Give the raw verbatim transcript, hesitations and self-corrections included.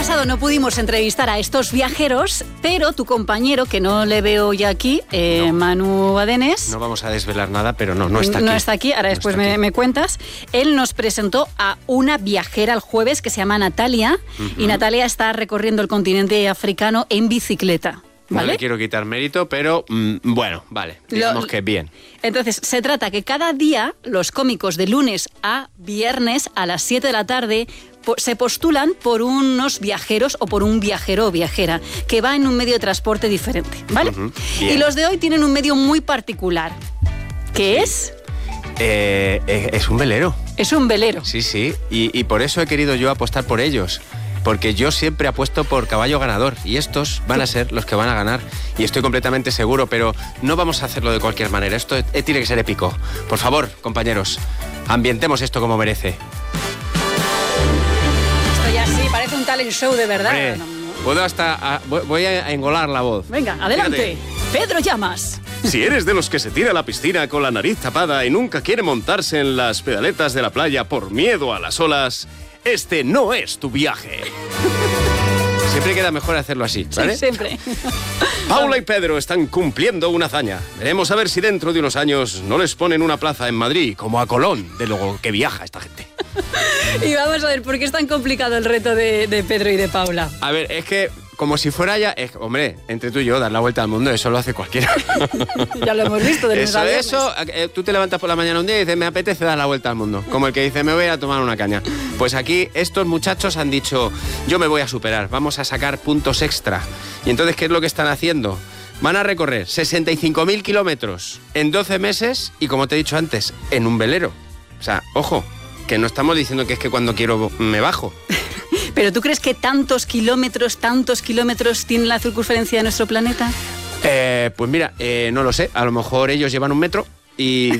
pasado no pudimos entrevistar a estos viajeros, pero tu compañero, que no le veo ya aquí, eh, no. Manu Badenes... No vamos a desvelar nada, pero no, no está aquí. No está aquí, ahora no después me, aquí. me cuentas. Él nos presentó a una viajera el jueves que se llama Natalia, uh-huh. y Natalia está recorriendo el continente africano en bicicleta. ¿Vale? No le quiero quitar mérito, pero mmm, bueno, vale, digamos Lo, que bien. Entonces, se trata que cada día los cómicos de lunes a viernes a las siete de la tarde po- se postulan por unos viajeros o por un viajero o viajera que va en un medio de transporte diferente, ¿vale? Uh-huh. Y los de hoy tienen un medio muy particular, que es... Eh, eh, es un velero. Es un velero. Sí, sí, y, y por eso he querido yo apostar por ellos. Porque yo siempre apuesto por caballo ganador y estos van a ser los que van a ganar y estoy completamente seguro, pero no vamos a hacerlo de cualquier manera, esto tiene que ser épico. Por favor, compañeros, ambientemos esto como merece. Esto ya sí, parece un talent show de verdad. Hombre, puedo hasta... A, voy a engolar la voz. Venga, adelante. Fíjate. Pedro Llamas. Si eres de los que se tira a la piscina con la nariz tapada y nunca quiere montarse en las pedaletas de la playa por miedo a las olas... Este no es tu viaje. Siempre queda mejor hacerlo así, ¿vale? Sí, siempre. Paula y Pedro están cumpliendo una hazaña. Veremos a ver si dentro de unos años no les ponen una plaza en Madrid, como a Colón, de lo que viaja esta gente. Y vamos a ver, ¿por qué es tan complicado el reto de, de Pedro y de Paula? A ver, es que... Como si fuera ya... Es, hombre, entre tú y yo, dar la vuelta al mundo, eso lo hace cualquiera. Ya lo hemos visto. De eso, eso eh, tú te levantas por la mañana un día y dices, me apetece dar la vuelta al mundo. Como el que dice, me voy a tomar una caña. Pues aquí estos muchachos han dicho, yo me voy a superar, vamos a sacar puntos extra. Y entonces, ¿qué es lo que están haciendo? Van a recorrer sesenta y cinco mil kilómetros en doce meses y, como te he dicho antes, en un velero. O sea, ojo, que no estamos diciendo que es que cuando quiero me bajo. ¿Pero tú crees que tantos kilómetros, tantos kilómetros tiene la circunferencia de nuestro planeta? Eh, pues mira, eh, no lo sé. A lo mejor ellos llevan un metro y